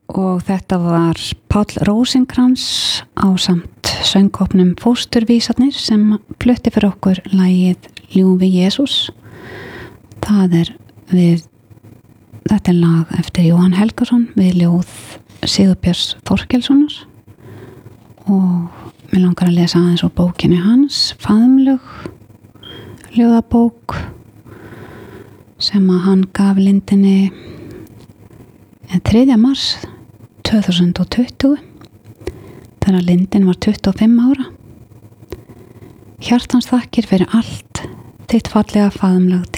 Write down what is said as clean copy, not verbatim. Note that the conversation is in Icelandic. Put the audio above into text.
og þetta var Páll Rósinkrans ásamt söngkópnum Fósturvísarnir sem flutti fyrir okkur lagið Ljúfi Jesús. Þetta er lag eftir Jóhann Helgason við ljóð Sigurbjörns Þorkelssonar og mér langar að lesa aðeins úr bókinni hans, Faðmlög, ljóðabók sem að hann gaf Lindinni 3. mars 2020 þegar Lindin var 25 ára. Hjartans þakkir fyrir allt, þitt fallega faðmlag